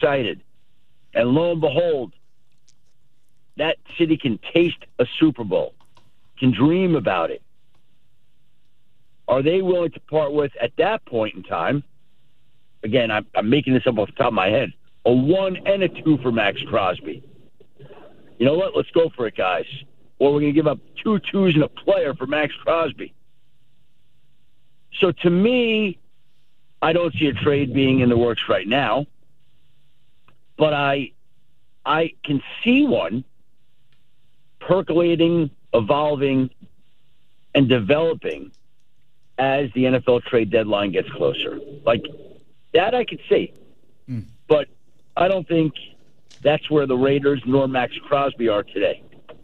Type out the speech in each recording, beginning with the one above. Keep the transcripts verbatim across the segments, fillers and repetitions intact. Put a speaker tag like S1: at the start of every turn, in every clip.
S1: excited. And lo and behold, that city can taste a Super Bowl, can dream about it. Are they willing to part with, at that point in time, again, I'm, I'm making this up off the top of my head, a one and a two for Max Crosby? You know what? Let's go for it, guys. Or we're going to give up two twos and a player for Max Crosby. So to me, I don't see a trade being in the works right now. But I, I can see one percolating, evolving, and developing as the N F L trade deadline gets closer. Like, that I could see. Mm. But I don't think that's where the Raiders nor Max Crosby are today.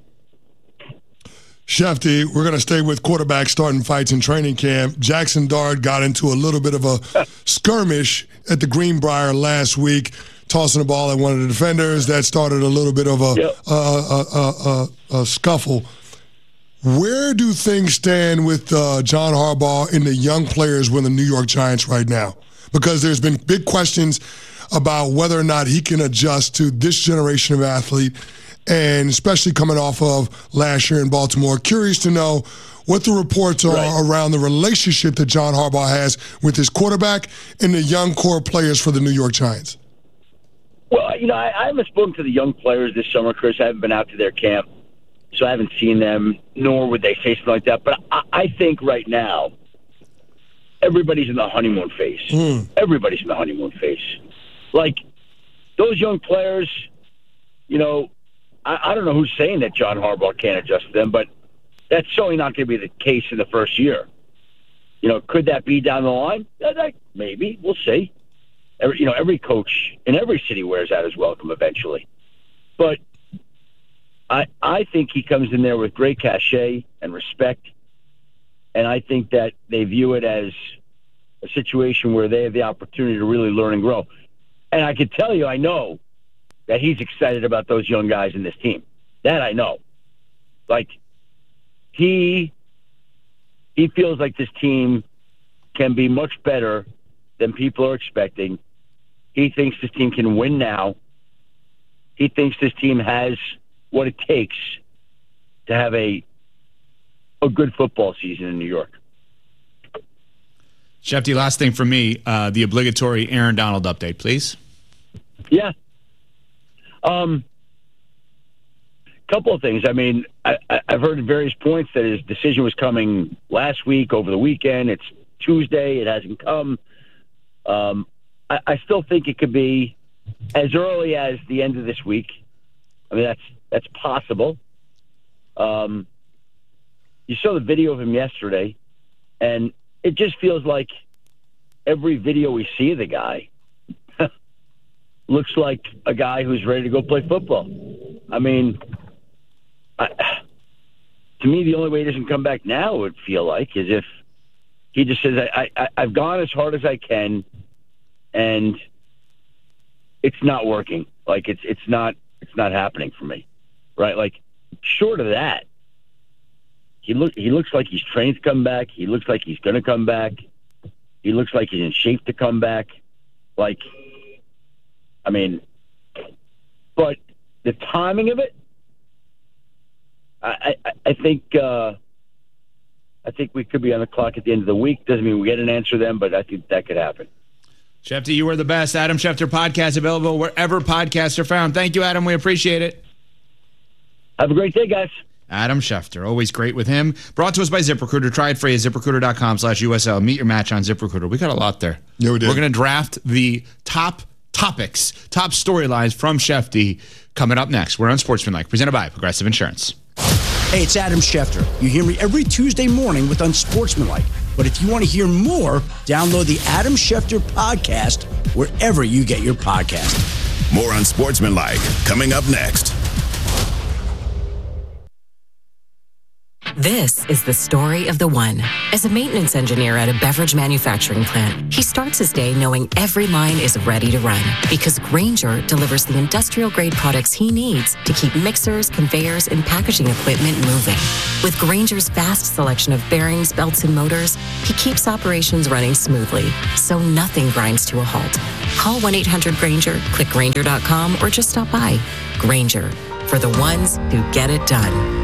S2: Shefty, we're going to stay with quarterback starting fights in training camp. Jackson Dart got into a little bit of a skirmish at the Greenbrier last week, tossing the ball at one of the defenders. That started a little bit of a, yep. a, a, a, a, a scuffle. Where do things stand with uh, John Harbaugh and the young players with the New York Giants right now? Because there's been big questions about whether or not he can adjust to this generation of athlete, and especially coming off of last year in Baltimore. Curious to know what the reports are right. around the relationship that John Harbaugh has with his quarterback and the young core players for the New York Giants.
S1: Well, you know, I, I haven't spoken to the young players this summer, Chris. I haven't been out to their camp, so I haven't seen them, nor would they say something like that. But I, I think right now, everybody's in the honeymoon phase. Mm. Everybody's in the honeymoon phase. Like, those young players, you know, I, I don't know who's saying that John Harbaugh can't adjust to them, but that's certainly not going to be the case in the first year. You know, could that be down the line? Yeah, that, maybe. We'll see. Every, you know, every coach in every city wears out his welcome eventually. But I I think he comes in there with great cachet and respect, and I think that they view it as a situation where they have the opportunity to really learn and grow. And I can tell you, I know that he's excited about those young guys in this team. That I know. Like, he he feels like this team can be much better than people are expecting. He thinks this team can win now. He thinks this team has what it takes to have a a good football season in New York.
S3: Shefty, last thing for me, uh, the obligatory Aaron Donald update, please.
S1: Yeah. Um, couple of things. I mean, I, I, I've heard at various points that his decision was coming last week, over the weekend. It's Tuesday. It hasn't come. Um, I, I still think it could be as early as the end of this week. I mean, that's that's possible. Um, you saw the video of him yesterday, and it just feels like every video we see of the guy looks like a guy who's ready to go play football. I mean, I, to me, the only way he doesn't come back now, it would feel like, is if he just says, I, I, I've gone as hard as I can, and it's not working. Like, it's it's not it's not happening for me, right? Like, short of that, he look he looks like he's trained to come back. He looks like he's going to come back. He looks like he's in shape to come back. Like, I mean, but the timing of it, I, I, I think uh, I think we could be on the clock at the end of the week. Doesn't mean we get an answer then, but I think that could happen.
S3: Shefty, you are the best. Adam Schefter podcast available wherever podcasts are found. Thank you, Adam. We appreciate it.
S1: Have a great day, guys.
S3: Adam Schefter, always great with him. Brought to us by ZipRecruiter. Try it free at ZipRecruiter.com slash USL. Meet your match on ZipRecruiter. We got a lot there.
S2: Yeah, we did.
S3: We're going to draft the top topics, top storylines from Shefty coming up next. We're on Sportsmanlike, presented by Progressive Insurance.
S4: Hey, it's Adam Schefter. You hear me every Tuesday morning with Unsportsmanlike. But if you want to hear more, download the Adam Schefter podcast wherever you get your podcast.
S5: More Unsportsmanlike coming up next. This is the story of the one. As a maintenance engineer at a beverage manufacturing plant, he starts his day knowing every line is ready to run because Grainger delivers the industrial-grade products he needs to keep mixers, conveyors, and packaging equipment moving. With Grainger's vast selection of bearings, belts, and motors, he keeps operations running smoothly, so nothing grinds to a halt. Call one eight hundred Grainger, click Grainger dot com, or just stop by. Grainger, for the ones who get it done.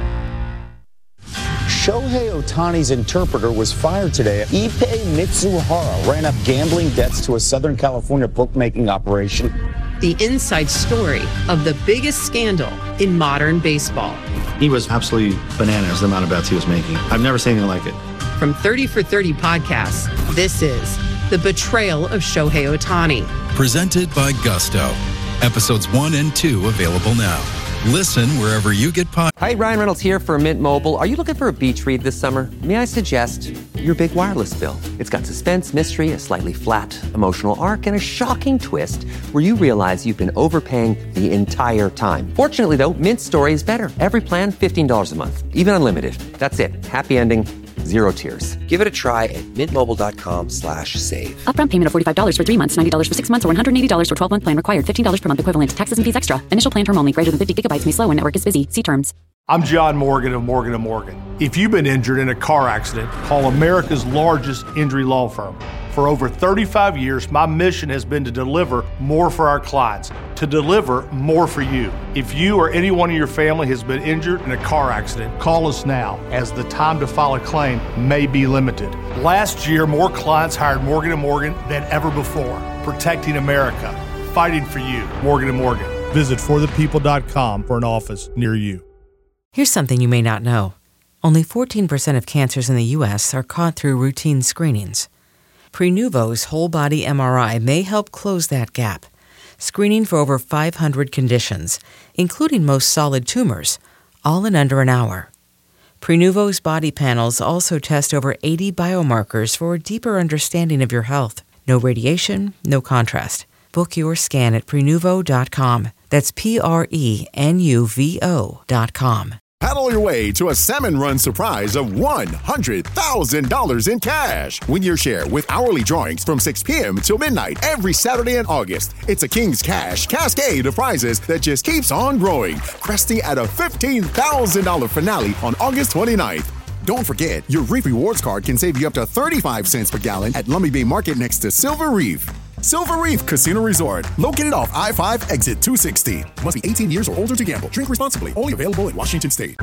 S6: Shohei Ohtani's interpreter was fired today. Ippei Mitsuhara ran up gambling debts to a Southern California bookmaking operation.
S7: The inside story of the biggest scandal in modern baseball.
S8: He was absolutely bananas, the amount of bets he was making. I've never seen anything like it.
S7: From thirty for thirty podcasts, this is The Betrayal of Shohei Ohtani.
S9: Presented by Gusto. Episodes one and two available now. Listen wherever you get podcasts.
S10: Hi, Ryan Reynolds here for Mint Mobile. Are you looking for a beach read this summer? May I suggest your big wireless bill? It's got suspense, mystery, a slightly flat emotional arc, and a shocking twist where you realize you've been overpaying the entire time. Fortunately, though, Mint's story is better. Every plan, fifteen dollars a month. Even unlimited. That's it. Happy ending. Zero tears. Give it a try at mintmobile.com slash save.
S11: Upfront payment of forty-five dollars for three months, ninety dollars for six months, or one hundred eighty dollars for twelve-month plan required. fifteen dollars per month equivalent. Taxes and fees extra. Initial plan term only. Greater than fifty gigabytes may slow when network is busy. See terms.
S12: I'm John Morgan of Morgan and Morgan. If you've been injured in a car accident, call America's largest injury law firm. For over thirty-five years, my mission has been to deliver more for our clients, to deliver more for you. If you or anyone in your family has been injured in a car accident, call us now, as the time to file a claim may be limited. Last year, more clients hired Morgan and Morgan than ever before, protecting America, fighting for you. Morgan and Morgan. Visit for the people dot com for an office near you.
S13: Here's something you may not know. Only fourteen percent of cancers in the U S are caught through routine screenings. Prenuvo's whole-body M R I may help close that gap, screening for over five hundred conditions, including most solid tumors, all in under an hour. Prenuvo's body panels also test over eighty biomarkers for a deeper understanding of your health. No radiation, no contrast. Book your scan at prenuvo dot com. That's P R E N U V O dot com.
S14: Paddle your way to a Salmon Run surprise of one hundred thousand dollars in cash. Win your share with hourly drawings from six p.m. till midnight every Saturday in August. It's a King's Cash cascade of prizes that just keeps on growing, cresting at a fifteen thousand dollars finale on August twenty-ninth. Don't forget, your Reef Rewards card can save you up to thirty-five cents per gallon at Lummi Bay Market next to Silver Reef. Silver Reef Casino Resort, located off I five, exit two sixty. Must be eighteen years or older to gamble. Drink responsibly. Only available in Washington State.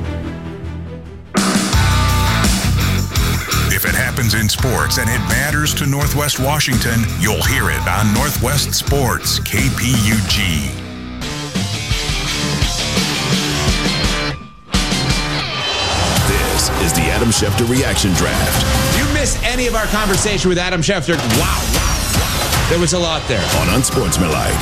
S15: If it happens in sports and it matters to Northwest Washington, you'll hear it on Northwest Sports, K P U G.
S16: This is the Adam Schefter Reaction Draft.
S3: If you missed any of our conversation with Adam Schefter, wow. There was a lot there.
S16: On Unsportsmanlike.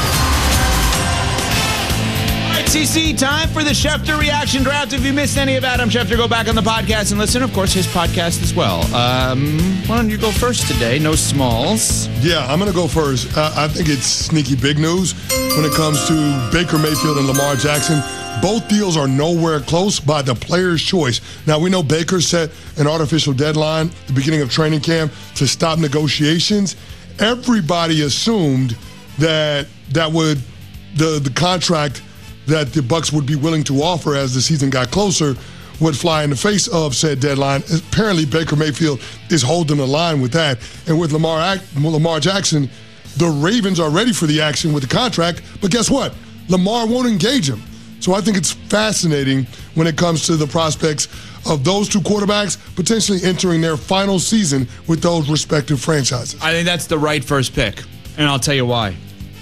S3: All right, C C, time for the Schefter Reaction Draft. If you missed any of Adam Schefter, go back on the podcast and listen. Of course, his podcast as well. Um, why don't you go first today? No smalls.
S2: Yeah, I'm going to go first. Uh, I think it's sneaky big news when it comes to Baker Mayfield and Lamar Jackson. Both deals are nowhere close by the player's choice. Now, we know Baker set an artificial deadline at the beginning of training camp to stop negotiations. Everybody assumed that that would the the contract that the Bucs would be willing to offer as the season got closer would fly in the face of said deadline. Apparently, Baker Mayfield is holding the line with that. And with Lamar Lamar Jackson, the Ravens are ready for the action with the contract. But guess what? Lamar won't engage him. So I think it's fascinating when it comes to the prospects of those two quarterbacks potentially entering their final season with those respective franchises.
S3: I think that's the right first pick, and I'll tell you why.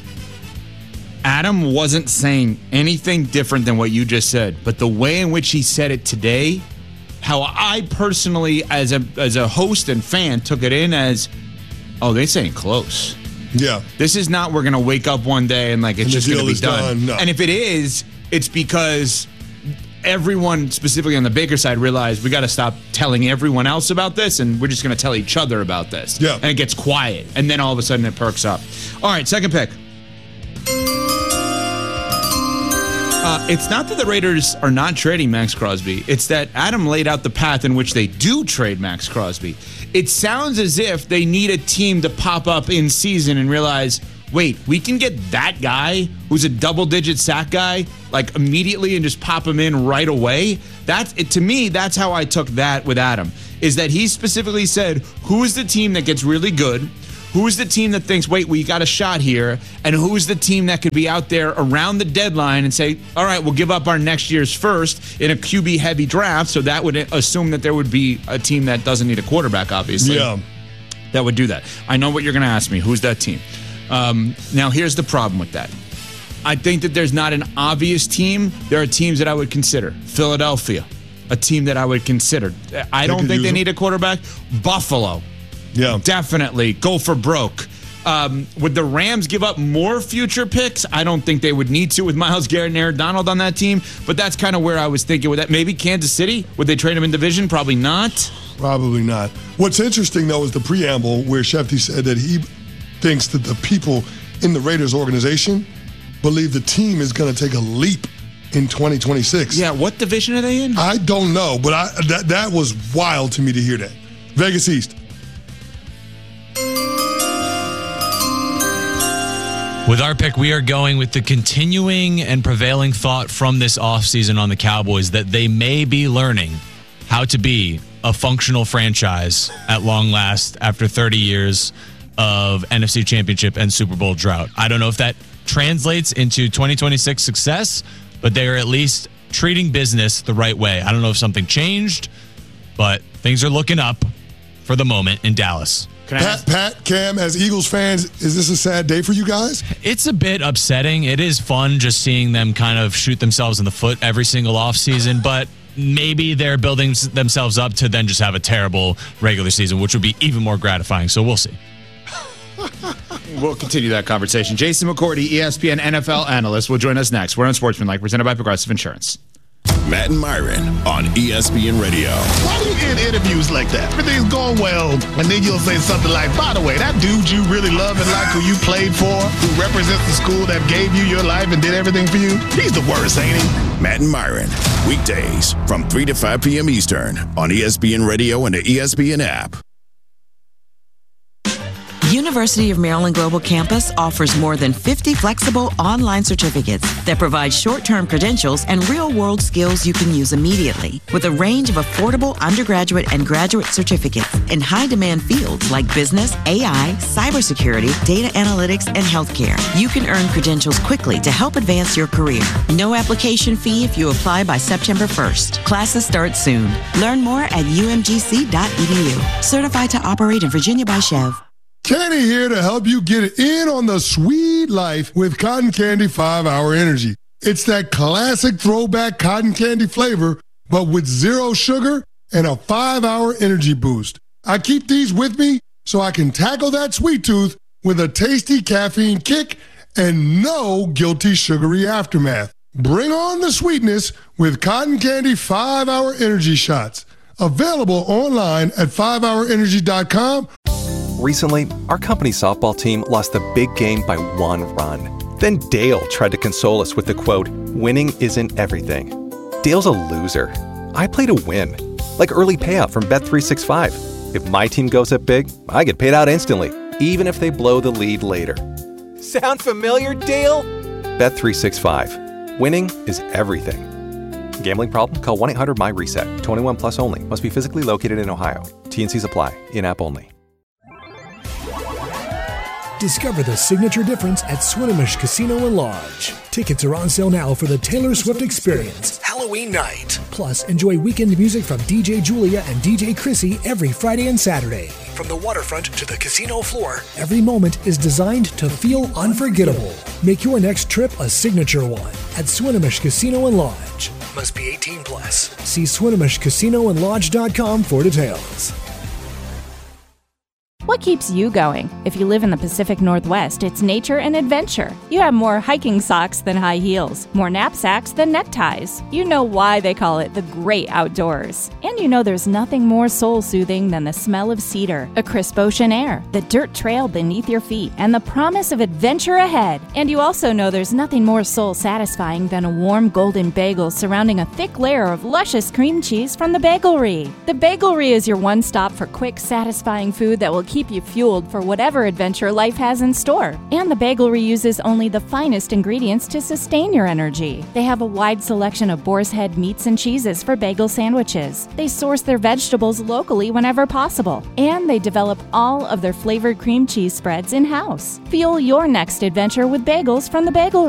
S3: Adam wasn't saying anything different than what you just said, but the way in which he said it today, how I personally, as a as a host and fan, took it in as, oh, they're saying close.
S2: Yeah.
S3: This is not we're going to wake up one day and like it's
S2: and
S3: just going to be done.
S2: done. No.
S3: And if it is, it's because everyone, specifically on the Baker side, realized we got to stop telling everyone else about this, and we're just going to tell each other about this.
S2: Yeah.
S3: And it gets quiet, and then all of a sudden it perks up. All right, second pick. Uh, it's not that the Raiders are not trading Max Crosby. It's that Adam laid out the path in which they do trade Max Crosby. It sounds as if they need a team to pop up in season and realize, wait, we can get that guy who's a double-digit sack guy like immediately and just pop him in right away. That's it, to me, that's how I took that with Adam, is that he specifically said, who is the team that gets really good? Who's the team that thinks, wait, we got a shot here? And who's the team that could be out there around the deadline and say, all right, we'll give up our next year's first in a Q B-heavy draft? So that would assume that there would be a team that doesn't need a quarterback, obviously.
S2: Yeah.
S3: That would do that. I know what you're going to ask me. Who's that team? Um, now, here's the problem with that. I think that there's not an obvious team. There are teams that I would consider. Philadelphia, a team that I would consider. I don't think they need a quarterback. Buffalo.
S2: Yeah.
S3: Definitely. Go for broke. Um, would the Rams give up more future picks? I don't think they would need to with Myles Garrett and Aaron Donald on that team, but that's kind of where I was thinking with that. Maybe Kansas City? Would they trade him in division? Probably not.
S2: Probably not. What's interesting, though, is the preamble where Shefty said that he thinks that the people in the Raiders organization believe the team is going to take a leap in twenty twenty-six.
S3: Yeah, what division are they in?
S2: I don't know, but I, that, that was wild to me to hear that. Vegas East.
S17: With our pick, we are going with the continuing and prevailing thought from this offseason on the Cowboys that they may be learning how to be a functional franchise at long last after thirty years of N F C Championship and Super Bowl drought. I don't know if that translates into twenty twenty-six success, but they are at least treating business the right way. I don't know if something changed, but things are looking up for the moment in Dallas.
S2: Pat, Pat, Cam, as Eagles fans, is this a sad day for you guys?
S17: It's a bit upsetting. It is fun just seeing them kind of shoot themselves in the foot every single offseason, but maybe they're building themselves up to then just have a terrible regular season, which would be even more gratifying. So we'll see.
S3: We'll continue that conversation. Jason McCourty, E S P N N F L analyst, will join us next. We're on Sportsmanlike, presented by Progressive Insurance.
S16: Matt and Myron on E S P N Radio.
S18: Why do you end interviews like that? Everything's going well, and then you'll say something like, by the way, that dude you really love and like who you played for, who represents the school that gave you your life and did everything for you, he's the worst, ain't he?
S16: Matt and Myron, weekdays from three to five p.m. Eastern on E S P N Radio and the E S P N app.
S19: University of Maryland Global Campus offers more than fifty flexible online certificates that provide short-term credentials and real-world skills you can use immediately, with a range of affordable undergraduate and graduate certificates in high-demand fields like business, A I, cybersecurity, data analytics, and healthcare. You can earn credentials quickly to help advance your career. No application fee if you apply by September first. Classes start soon. Learn more at u m g c dot e d u. Certified to operate in Virginia by Chev.
S2: Kenny here to help you get in on the sweet life with Cotton Candy five hour Energy. It's that classic throwback cotton candy flavor, but with zero sugar and a five hour energy boost. I keep these with me so I can tackle that sweet tooth with a tasty caffeine kick and no guilty sugary aftermath. Bring on the sweetness with Cotton Candy five hour Energy shots. Available online at five hour energy dot com.
S20: Recently, our company softball team lost the big game by one run. Then Dale tried to console us with the quote, "Winning isn't everything." Dale's a loser. I play to win. Like early payout from Bet three sixty-five. If my team goes up big, I get paid out instantly, even if they blow the lead later. Sound familiar, Dale? Bet three sixty-five. Winning is everything. Gambling problem? Call one eight hundred M Y reset. twenty-one plus only. Must be physically located in Ohio. T and Cs apply. In-app only.
S21: Discover the signature difference at Swinomish Casino and Lodge. Tickets are on sale now for the Taylor Swift Experience, Halloween night. Plus, enjoy weekend music from D J Julia and D J Chrissy every Friday and Saturday. From the waterfront to the casino floor, every moment is designed to feel unforgettable. Make your next trip a signature one at Swinomish Casino and Lodge. Must be eighteen plus. See Swinomish Casino and Lodge dot com for details.
S22: What
S1: What keeps you going? If you live in the Pacific Northwest, it's nature and adventure. You have more hiking socks than high heels, more knapsacks than neckties. You know why they call it the great outdoors. And you know there's nothing more soul-soothing than the smell of cedar, a crisp ocean air, the dirt trail beneath your feet, and the promise of adventure ahead. And you also know there's nothing more soul-satisfying than a warm golden bagel surrounding a thick layer of luscious cream cheese from the Bagelry. The Bagelry is your one stop for quick, satisfying food that will keep you fueled for whatever adventure life has in store. And the Bagelry uses only the finest ingredients to sustain your energy. They have a wide selection of boar's head meats and cheeses for bagel sandwiches. They source their vegetables locally whenever possible. And they develop all of their flavored cream cheese spreads in-house. Fuel your next adventure with bagels from the Bagelry.